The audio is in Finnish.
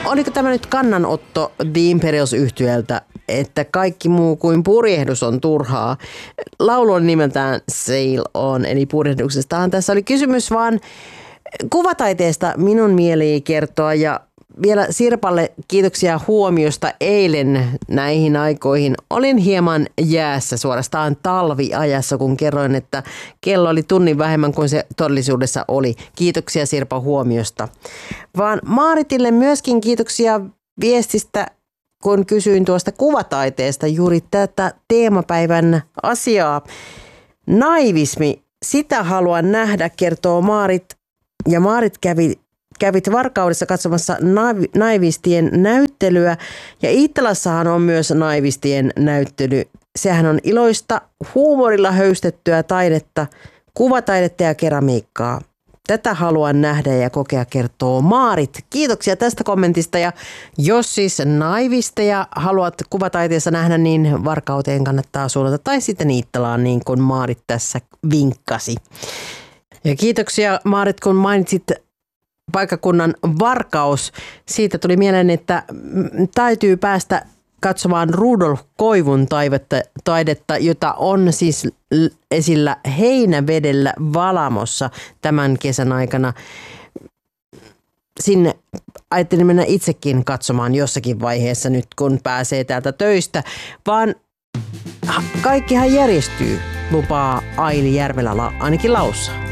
oliko tämä nyt kannanotto The Imperials-yhtyöltä, että kaikki muu kuin purjehdus on turhaa? Laulu on nimeltään Sail On, eli purjehduksestahan tässä oli kysymys, vaan kuvataiteesta minun mieli kertoa. Ja vielä Sirpalle kiitoksia huomiosta eilen näihin aikoihin. Olin hieman jäässä, suorastaan talviajassa, kun kerroin, että kello oli tunnin vähemmän kuin se todellisuudessa oli. Kiitoksia Sirpa huomiosta. Vaan Maaritille myöskin kiitoksia viestistä, kun kysyin tuosta kuvataiteesta juuri tätä teemapäivän asiaa. Naivismi, sitä haluan nähdä, kertoo Maarit. Ja Maarit kävit Varkaudessa katsomassa naivistien näyttelyä ja Iittalassahan on myös naivistien näyttely. Sehän on iloista, huumorilla höystettyä taidetta, kuvataidetta ja keramiikkaa. Tätä haluan nähdä ja kokea, kertoo Maarit. Kiitoksia tästä kommentista ja jos siis naivisteja haluat kuvataiteessa nähdä, niin Varkauteen kannattaa suunnata tai sitten Iittalaan niin kuin Maarit tässä vinkkasi. Ja kiitoksia Maarit, kun mainitsit paikkakunnan Varkaus. Siitä tuli mieleen, että täytyy päästä katsomaan Rudolf Koivun taidetta, jota on siis esillä Heinävedellä Valamossa tämän kesän aikana. Sinne ajattelin mennä itsekin katsomaan jossakin vaiheessa nyt, kun pääsee täältä töistä, vaan kaikkihan järjestyy, lupaa Aili Järvelä ainakin laussa.